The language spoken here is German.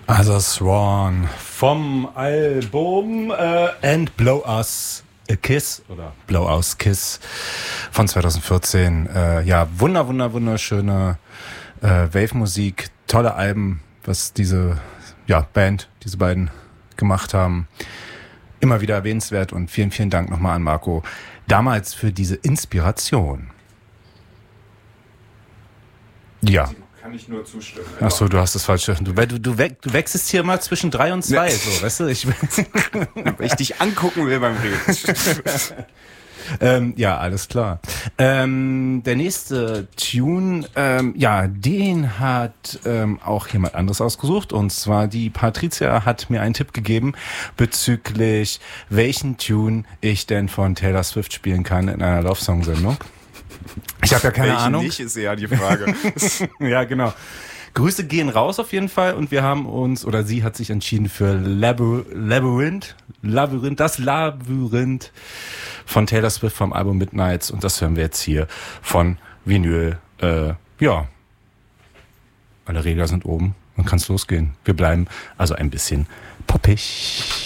Also Swan vom Album And Blow Us a Kiss oder Blow Us Kiss von 2014. Ja, wunderschöne Wave-Musik, tolle Alben, was diese Band, diese beiden gemacht haben. Immer wieder erwähnenswert und vielen Dank nochmal an Marco damals für diese Inspiration. Ja. Kann ich nur zustimmen. Ach so, du hast das falsche. Du wechselst hier mal zwischen 3 und 2, so, weißt du? Weil ich dich angucken will beim Reden. Ja, alles klar. Der nächste Tune, den hat auch jemand anderes ausgesucht. Und zwar die Patricia hat mir einen Tipp gegeben bezüglich welchen Tune ich denn von Taylor Swift spielen kann in einer Love-Song-Sendung. Ich habe ja keine Ahnung. Nicht, ist ja die Frage. Ja, genau. Grüße gehen raus auf jeden Fall und wir haben uns, oder sie hat sich entschieden für Labyrinth, das Labyrinth von Taylor Swift vom Album Midnights und das hören wir jetzt hier von Vinyl. Alle Regler sind oben, dann kann's losgehen. Wir bleiben also ein bisschen poppig.